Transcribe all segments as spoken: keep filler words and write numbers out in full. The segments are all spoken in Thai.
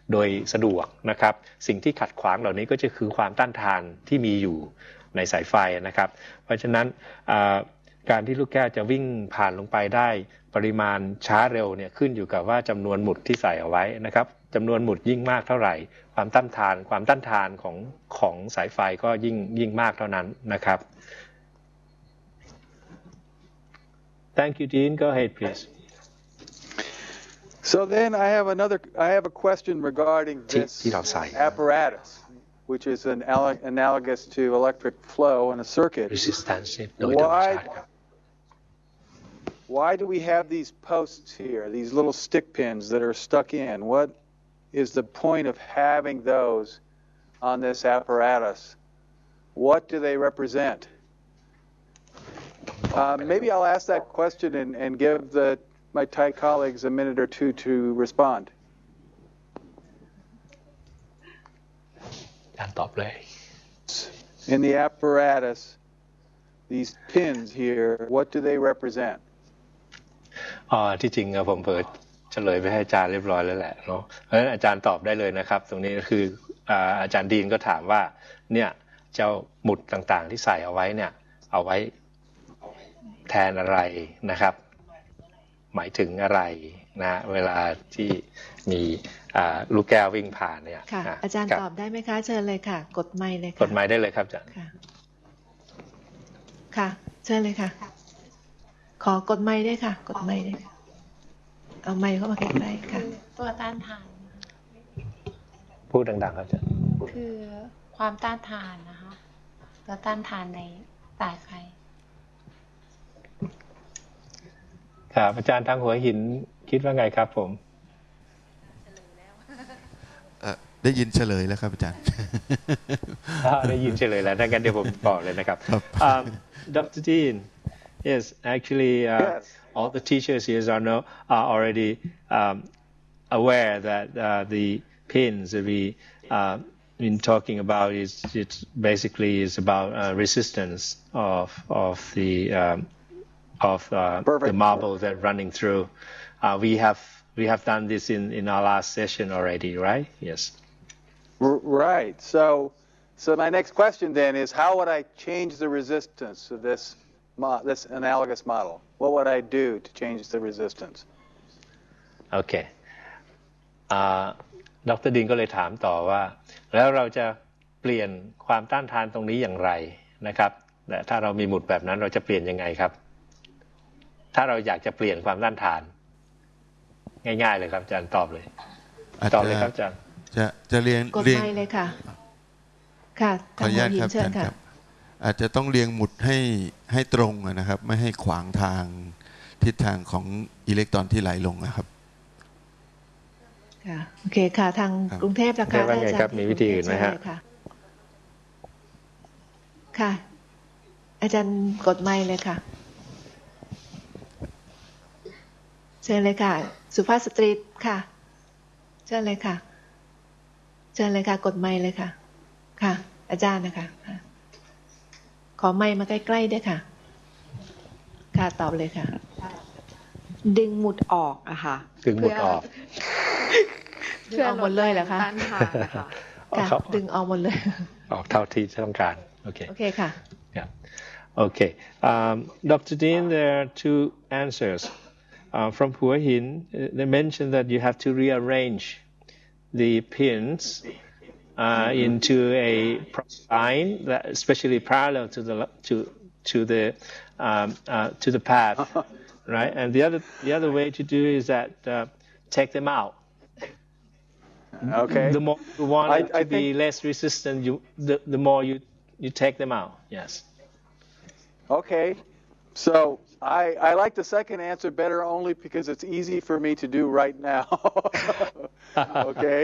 โดยสะดวกนะครับสิ่งที่ขัดขวางเหล่านี้ก็จะคือความต้านทานที่มีอยู่ในสายไฟนะครับเพราะฉะนั้นการที่ลูกแก้วจะวิ่งผ่านลงไปได้ปริมาณช้าเร็วเนี่ยขึ้นอยู่กับว่าจำนวนหมุดที่ใส่เอาไว้นะครับจำนวนหมุดยิ่งมากเท่าไหร่ความต้านทานความต้านทานของของสายไฟก็ยิ่งยิ่งมากเท่านั้นนะครับ Thank you, Dean. Go ahead, please. So then I have another, I have a question regarding this apparatus, which is an analogous to electric flow in a circuit. Why, why do we have these posts here, these little stick pins that are stuck in? What is the point of having those on this apparatus? What do they represent? Uh, maybe I'll ask that question and, and give the my Thai colleagues a minute or two to respond. การตอบเลย In the apparatus, these pins here, what do they represent? อ๋อที่จริงผมเปิดเฉลยไปให้อาจารย์เรียบร้อยแล้วแหละเนาะเพราะฉะนั้นอาจารย์ตอบได้เลยนะครับตรงนี้คืออาจารย์ดีนก็ถามว่าเนี่ยเจ้าหมุดต่างๆที่ใส่เอาไว้เนี่ยเอาไว้แทนอะไรนะครับหมายถึงอะไรนะเวลาที่มีลูกแก้ววิ่งผ่านเนี่ยค่ะอาจารย์ตอบได้ไหมคะเชิญเลยค่ะกดไมค์เลยค่ะกดไมค์ได้เลยครับอาจารย์ค่ะค่ะเชิญเลยค่ะขอกดไมค์ด้วยค่ะกดไมค์ด้วยค่ะเอาไมค์เข้ามาใกล้ๆค่ะตัวต้านทานพูดดังๆครับอาจารย์คือความต้านทานนะคะตัวต้านทานในสายไฟครับอาจารย์ทางหัวหินคิดว่าไงครับผมได้ยินเฉลยแล้วครับอาจารย์ได้ยินเฉลยแล้วถ้างั้นเดี๋ยวผมบอกเลยนะครับ Doctor Dean yes actually uh, yes. all the teachers here are know are already um, aware that uh, the pins that we uh, been talking about is it basically is about uh, resistance of of the um, of uh, the marble that running through. Uh, we have we have done this in in our last session already, right? Yes. Right. So, so my next question then is, how would I change the resistance of this this analogous model? What would I do to change the resistance? Okay. ดร.ดินก็เลยถามต่อว่าแล้วเราจะเปลี่ยนความต้านทานตรงนี้อย่างไรนะครับและถ้าเรามีหมุดแบบนั้นเราจะเปลี่ยนยังไงครับถ้าเราอยากจะเปลี่ยนความต้านทานง่ายๆเลยครับอาจารย์ตอบเลยตอบเลยครับอาจารย์จะจะเรียงกดไมค์เลยค่ะค่ะขออนุญาตครับอาจารย์ครับอาจจะต้องเรียงหมุดให้ให้ตรงนะครับไม่ให้ขวางทางทิศทางของอิเล็กตรอนที่ไหลลงนะครับค่ะโอเคค่ะทางกรุงเทพนะคะอาจารย์มีวิธีอื่นไหมฮะค่ะอาจารย์กดไมค์เลยค่ะเชิญเลยค่ะสุภาพสตรีค่ะเชิญเลยค่ะเชิญเลยค่ะกดไมค์เลยค่ะค่ะอาจารย์นะคะขอไมค์มาใกล้ๆด้วยค่ะค่ะตอบเลยค่ะดึงหมุดออกอะค่ะดึงหมุดออกดึงออกหมดเลยเหรอคะค่ะดึงออกหมดเลยออกเท่าที่ต้องการโอเคโอเคค่ะ yeah okay um, Doctor Dean there are two answers uh, from Hua Hin they mentioned that you have to rearrange the pins uh, into a line that especially parallel to the to to the um, uh, to the path right and the other the other way to do is that uh, take them out okay the more you want I, it to I be think... less resistant you the, the more you you take them out yes okay so I, I like the second answer better only because it's easy for me to do right now okay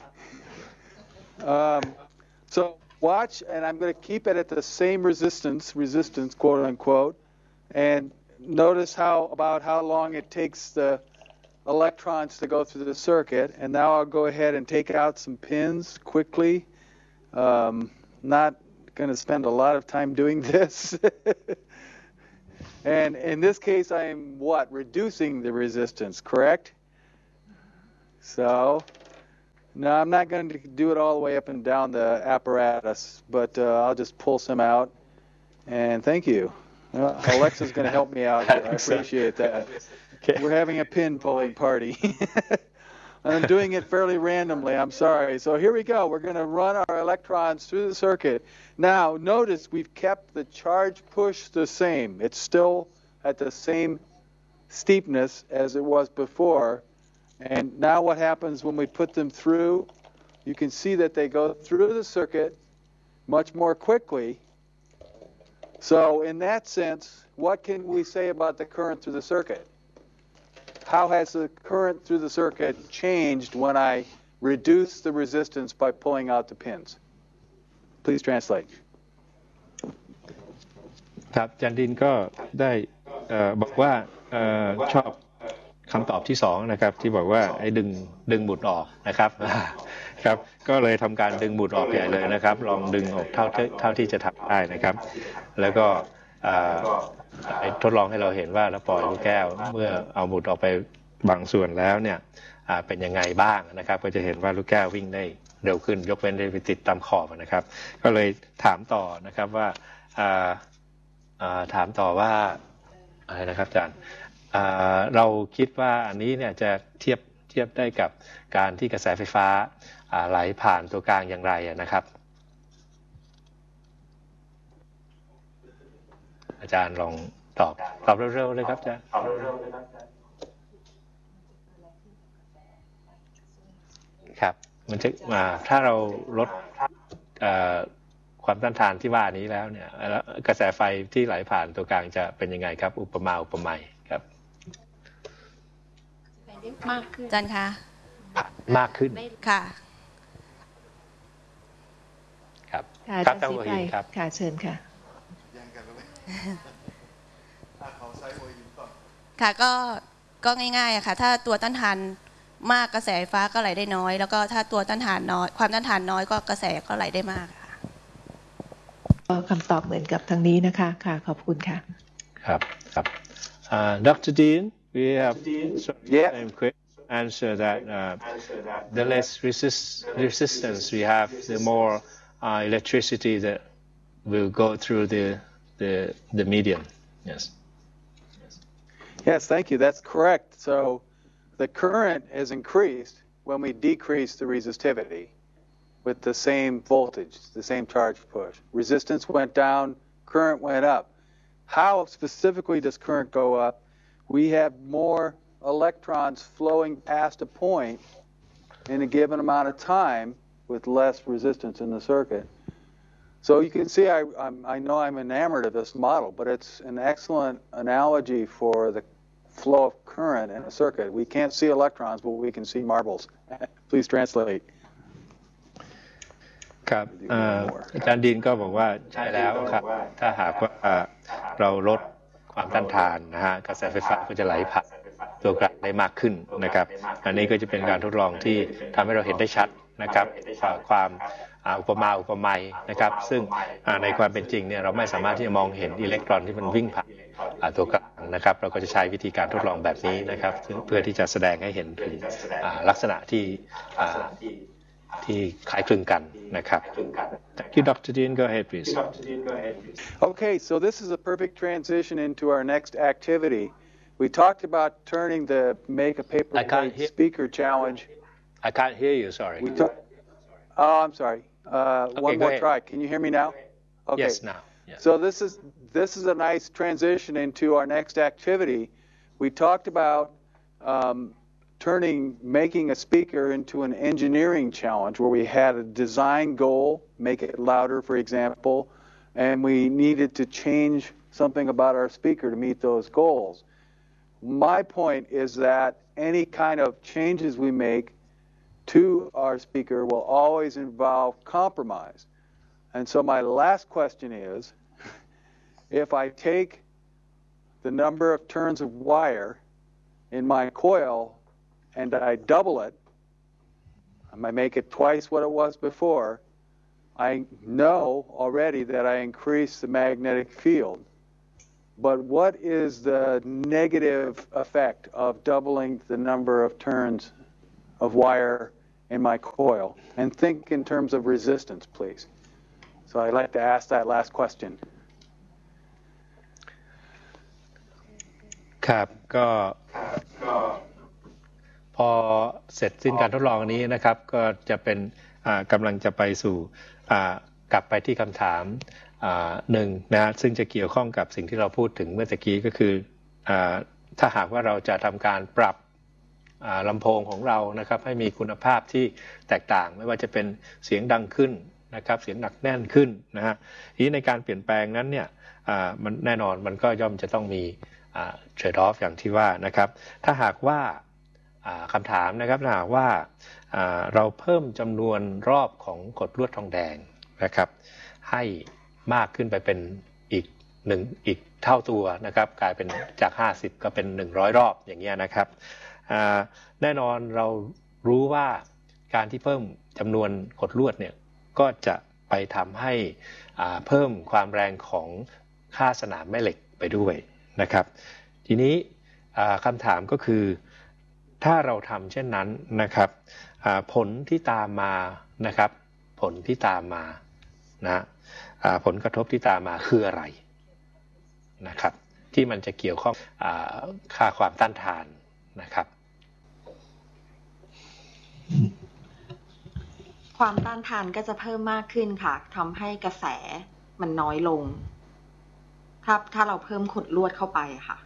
um, so watch and I'm going to keep it at the same resistance resistance quote unquote and notice how about how long it takes the electrons to go through the circuit and now I'll go ahead and take out some pins quickly um, not going to spend a lot of time doing this and in this case I'm what reducing the resistance correct so No, I'm not going to do it all the way up and down the apparatus, but uh, I'll just pull some out. And thank you. Uh, Alexa's going to help me out here. I appreciate that. Okay. We're having a pin pulling party. I'm doing it fairly randomly. I'm sorry. So here we go. We're going to run our electrons through the circuit. Now, notice we've kept the charge push the same. It's still at the same steepness as it was before. And now what happens when we put them through? You can see that they go through the circuit much more quickly. So in that sense, what can we say about the current through the circuit? How has the current through the circuit changed when I reduce the resistance by pulling out the pins? Please translate. ครับอาจารย์ดินก็ได้เอ่อบอกว่าเอ่อชอบคำตอบที่สองนะครับที่บอกว่าไอ้ดึงดึงหมุดออกนะครับ ครับก็เลยทำการดึงหมุดออกใหญ่เลยนะครับลองดึงออกเท่าเท่าที่จะทำได้นะครับแล้วก็เอ่อทดลองให้เราเห็นว่าแล้วปล่อยลูกแก้วเมื่อเอาหมุดออกไปบางส่วนแล้วเนี่ยอ่าเป็นยังไงบ้างนะครับก็จะเห็นว่าลูกแก้ววิ่งได้เร็วขึ้นยกเว้นได้ไปติดตามขอบนะครับก็เลยถามต่อนะครับว่าอ่าอ่าถามต่อว่าอะไรนะครับอาจารย์เราคิดว่าอันนี้เนี่ยจะเทียบเทียบได้กับการที่กระแสไฟฟ้าไหลผ่านตัวกลางอย่างไรนะครับอาจารย์ลองตอบตอบเร็วๆเลยครับอาจารย์ครับมันจะถ้าเราลดความต้านทานที่ว่านี้แล้วเนี่ยกระแสไฟที่ไหลผ่านตัวกลางจะเป็นยังไงครับอุปมาอุปไมยครับมากขึ้นอาจารย์คะมากขึ้นค่ะครับค่ะอาจารย์ศรีไพรครับค่ะเชิญค่ะค่ะก็ก็ง่ายๆอะค่ะถ้าตัวต้านทานมากกระแสไฟฟ้าก็ไหลได้น้อยแล้วก็ถ้าตัวต้านทานน้อยความต้านทานน้อยก็กระแสก็ไหลได้มากค่ะก็คำตอบเหมือนกับทางนี้นะคะค่ะขอบคุณค่ะครับครับ Doctor Dean we have yeah. same quick answer that uh, the less resist, resistance we have, the more uh, electricity that will go through the the the medium. Yes. Yes, thank you. That's correct. So the current has increased when we decrease the resistivity with the same voltage, the same charge push. Resistance went down, current went up. How specifically does current go up? We have more electrons flowing past a point in a given amount of time with less resistance in the circuit. So you can see I, I'm, I know I'm enamored of this model, but it's an excellent analogy for the flow of current in a circuit. We can't see electrons, but we can see marbles. Please translate. ครับอาจารย์ดินก็บอกว่าใช่แล้วครับถ้าหากว่าเราลดความต้านทานนะฮะกระแสไฟฟ้าก็จะไหลผ่านตัวกลางได้มากขึ้นนะครับอันนี้ก็จะเป็นการทดลองที่ทำให้เราเห็นได้ชัดนะครับความอุปมาอุปไมยนะครับซึ่งในความเป็นจริงเนี่ยเราไม่สามารถที่จะมองเห็นอิเล็กตรอนที่มันวิ่งผ่านตัวกลางนะครับเราก็จะใช้วิธีการทดลองแบบนี้นะครับเพื่อที่จะแสดงให้เห็นถึงลักษณะที่ที่คล้ายคลึงกันนะครับ Thank you, Doctor Dean. Go ahead, please. Okay, so this is a perfect transition into our next activity. We talked about turning the make a paperweight speaker challenge. I can't hear you. Sorry. We talk, oh, I'm sorry. Uh, okay, one more ahead. try. Can you hear me now? Okay. Yes, now. Yes. So this is this is a nice transition into our next activity. We talked about um, turning making a speaker into an engineering challenge where we had a design goal, make it louder, for example, and we needed to change something about our speaker to meet those goals. My point is that any kind of changes we make to our speaker will always involve compromise. And so my last question is, if I take the number of turns of wire in my coil and I double it, I might make it twice what it was before, I know already that I increase the magnetic field. But what is the negative effect of doubling the number of turns of wire in my coil, and think in terms of resistance, please. So I'd like to ask that last question. ครับก็พอเสร็จสิ้นการทดลองนี้นะครับก็จะเป็นกำลังจะไปสู่กลับไปที่คำถามหนึ่งนะซึ่งจะเกี่ยวข้องกับสิ่งที่เราพูดถึงเมื่อตะกี้ก็คือถ้าหากว่าเราจะทำการปรับลำโพงของเรานะครับให้มีคุณภาพที่แตกต่างไม่ว่าจะเป็นเสียงดังขึ้นนะครับเสียงหนักแน่นขึ้นนะฮะทีนี้ในการเปลี่ยนแปลงนั้นเนี่ยมันแน่นอนมันก็ย่อมจะต้องมีเทรดออฟอย่างที่ว่านะครับถ้าหากว่าคำถามนะครับถ้าหากว่าเราเพิ่มจำนวนรอบของกดลวดทองแดงนะครับให้มากขึ้นไปเป็นอีกหนึ่งอีกเท่าตัวนะครับกลายเป็นจากห้าสิบก็เป็นหนึ่งร้อยรอบอย่างเงี้ยนะครับแน่นอนเรารู้ว่าการที่เพิ่มจำนวนกดลวดเนี่ยก็จะไปทำให้เพิ่มความแรงของค่าสนามแม่เหล็กไปด้วยนะครับทีนี้คำถามก็คือถ้าเราทำเช่นนั้นนะครับผลที่ตามมานะครับผลที่ตามมานะผลกระทบที่ตามมาคืออะไรนะครับที่มันจะเกี่ยวข้องค่าความต้านทานนะครับความต้านทานก็จะเพิ่มมากขึ้นค่ะทำให้กระแสมันน้อยลงถ้าถ้าเราเพิ่มขดลวดเข้าไปค่ะ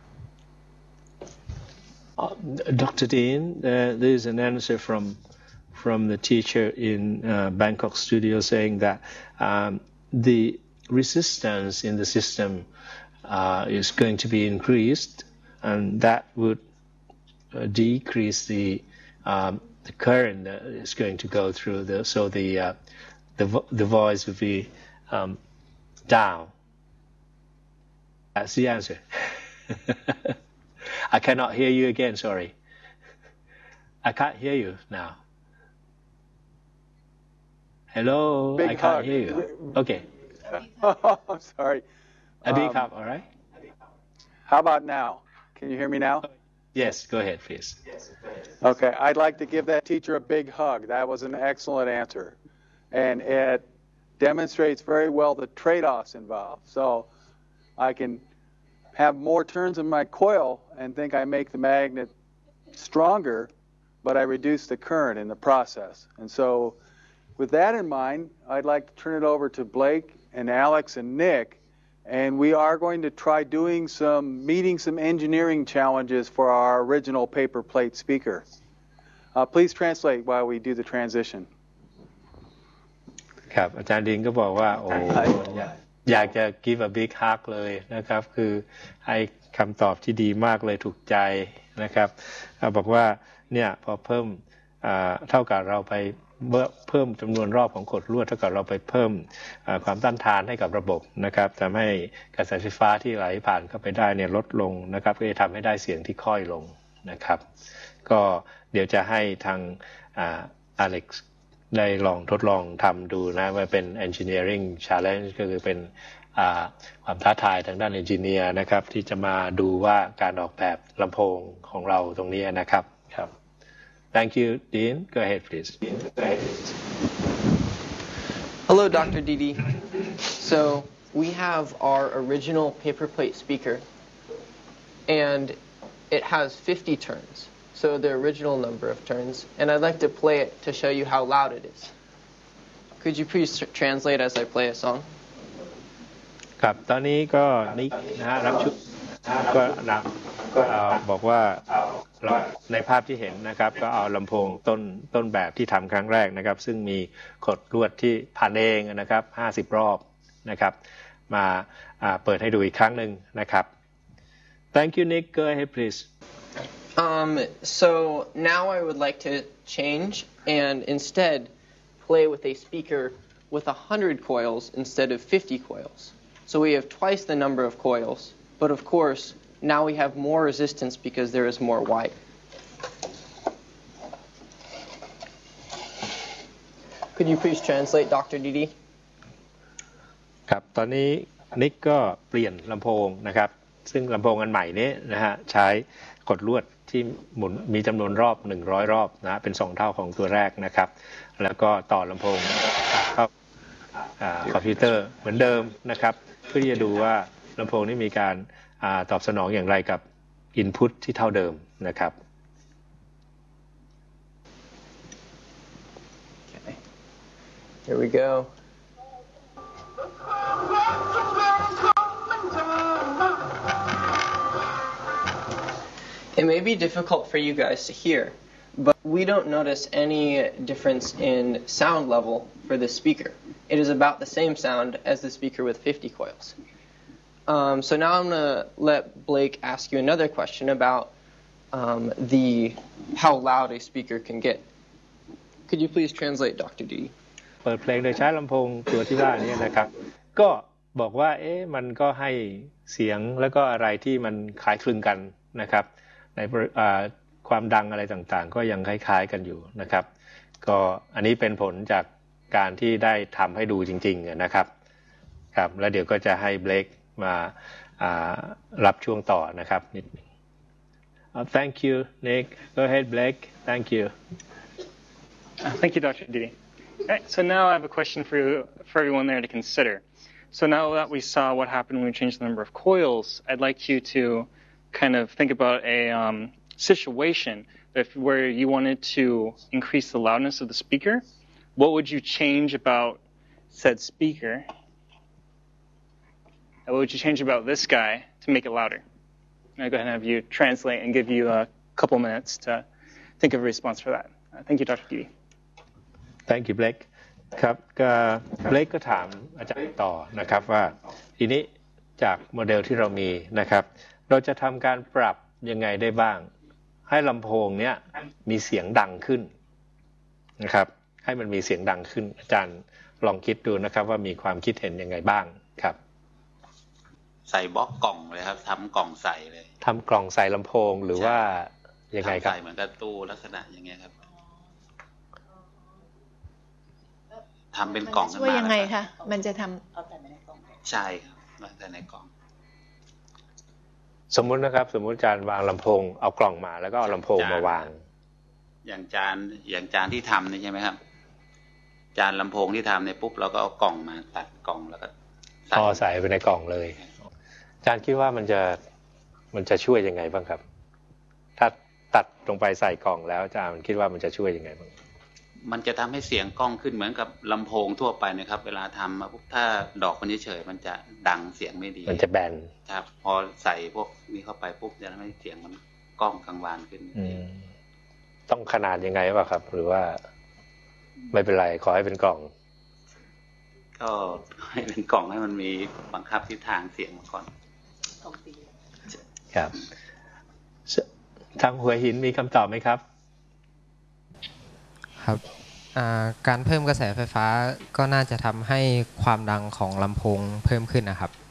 uh, Doctor Dean uh, there is an answer from from the teacher in uh, Bangkok studio saying that um, the resistance in the system uh, is going to be increased and that would uh, decrease the um, the current that is going to go through the so the uh, the the voice would be um, down. That's the answer. I cannot hear you again. Sorry, I can't hear you now. Hello, big I can't hug. hear you. Okay. Oh, I'm sorry. A big um, hug, all right? How about now? Can you hear me now? Yes, go ahead, please. Okay, I'd like to give that teacher a big hug. That was an excellent answer. And it demonstrates very well the trade-offs involved. So I can have more turns in my coil and think I make the magnet stronger, but I reduce the current in the process. And so with that in mind, I'd like to turn it over to Blake and Alex and Nick, and we are going to try doing some, meeting some engineering challenges for our original paper plate speaker. Uh, please translate while we do the transition. ครับอาจารย์ดินก็บอกว่าโอ้อยากจะ give a big hug เลยนะครับคือให้คำตอบที่ดีมากเลยถูกใจนะครับบอกว่าเนี่ยพอเพิ่มเท่ากับเราไปเพิ่มจำนวนรอบของกดลวดเท่ากับเราไปเพิ่มความต้านทานให้กับระบบนะครับทำให้กระแสไฟฟ้าที่ไหลผ่านเข้าไปได้เนี่ยลดลงนะครับก็จะทำให้ได้เสียงที่ค่อยลงนะครับก็เดี๋ยวจะให้ทางอเล็กซ์ได้ลองทดลองทำดูนะว่าเป็น engineering challenge ก็คือเป็นความท้าทายทางด้าน engineer นะครับที่จะมาดูว่าการออกแบบลำโพงของเราตรงนี้นะครับครับ Thank you, Dean. Go ahead, please. Hello, Doctor Didi. So we have our original paper plate speaker, and it has fifty turns. So the original number of turns, and I'd like to play it to show you how loud it is. Could you please translate as I play a song? ครับตอนนี้ก็นิกนะฮะรับชุดก็นำบอกว่าในภาพที่เห็นนะครับก็เอาลำโพงต้นต้นแบบที่ทำครั้งแรกนะครับซึ่งมีขดลวดที่พันเองนะครับห้าสิบรอบนะครับมาเปิดให้ดูอีกครั้งหนึ่งนะครับ Thank you, Nick. Go ahead, please. Um, so now I would like to change and instead play with a speaker with one hundred coils instead of fifty coils. So we have twice the number of coils, but of course, now we have more resistance because there is more wire. Could you please translate, Doctor Didi? ครับตอนนี้นิกก็เปลี่ยนลำโพงนะครับซึ่งลำโพงอันใหม่นี้นะฮะใช้กดลวดที่หมุนมีจำนวนรอบหนึ่งร้อยรอบนะเป็นสองเท่าของตัวแรกนะครับแล้วก็ต่อลำโพงเข้าคอมพิวเตอร์เหมือนเดิมนะครับเพื่อที่จะดูว่าลำโพงนี้มีการตอบสนองอย่างไรกับ input ที่เท่าเดิมนะครับ Okay. Here we go. It may be difficult for you guys to hear, but we don't notice any difference in sound level for this speaker. It is about the same sound as the speaker with fifty coils. Um, so now I'm going to let Blake ask you another question about um, the how loud a speaker can get. Could you please translate, Doctor D? เปิดเพลงโดยใช้ลำโพงตัวที่ว่านี้นะครับก็บอกว่าเอ๊ะมันก็ให้เสียงแล้วก็อะไรที่มันคล้ายคลึงกันนะครับในความดังอะไรต่างๆก็ยังคล้ายๆกันอยู่นะครับก็อันนี้เป็นผลจากการที่ได้ทำให้ดูจริงๆนะครับครับแล้วเดี๋ยวก็จะให้เบลคมารับช่วงต่อนะครับนิดนึง Thank you Nick go ahead Blake thank you uh, thank you Doctor Didi. Okay, so now I have a question for you, for everyone there to consider. So now that we saw what happened when we changed the number of coils, I'd like you to kind of think about a um, situation if, where you wanted to increase the loudness of the speaker. What would you change about said speaker? And what would you change about this guy to make it louder? And I'll go ahead and have you translate and give you a couple minutes to think of a response for that. Uh, thank you, Doctor Didi. Thank you, Blake. ครับก็เบลคก็ถามอาจารย์ต่อนะครับว่าทีนี้จากโมเดลที่เรามีนะครับเราจะทำการปรับยังไงได้บ้างให้ลำโพงเนี้ยมีเสียงดังขึ้นนะครับให้มันมีเสียงดังขึ้นอาจารย์ลองคิดดูนะครับว่ามีความคิดเห็นยังไงบ้างครับใส่บล็อกกล่องเลยครับทำกล่องใส่เลยทำกล่องใส่ลำโพงหรือว่ายังไงครับใส่เหมือนกับตู้ลักษณะอย่างเงี้ยครับทำเป็นกล่องช่วยยังไงคะมันจะทำเอาแต่ในกล่องใช่ครับมาแต่ในกล่องสมมุตินะครับสมมุติอาจารย์วางลำโพงเอากล่องมาแล้วก็เอาลำโพงมาวางอย่างจานอย่างจานที่ทำนี่ใช่ไหมครับจานลำโพงที่ทำเนี่ยปุ๊บเราก็เอากล่องมาตัดกล่องแล้วก็พอใส่ไปในกล่องเลยอาจารย์คิดว่ามันจะมันจะช่วยยังไงบ้างครับถ้าตัดลงไปใส่กล่องแล้วอาจารย์คิดว่ามันจะช่วยยังไงบ้างมันจะทำให้เสียงกล้องขึ้นเหมือนกับลำโพงทั่วไปนะครับเวลาทำมาปุ๊บถ้าดอกมันเฉยๆมันจะดังเสียงไม่ดีมันจะแบนครับพอใส่พวกนี้เข้าไปปุ๊บจะทำให้เสียงมันกล้องกังวานขึ้นต้องขนาดยังไงป่ะครับหรือว่าไม่เป็นไรขอให้เป็นกล่องก็ให้เป็นกล่องให้มันมีบังคับทิศทางเสียงมาก่อนครับทางหัวหินมีคำตอบไหมครับครับการเพิ่มกระแสไฟฟ้าก็น่าจะทำให้ความดังของลำโพงเพิ่มขึ้นนะครับ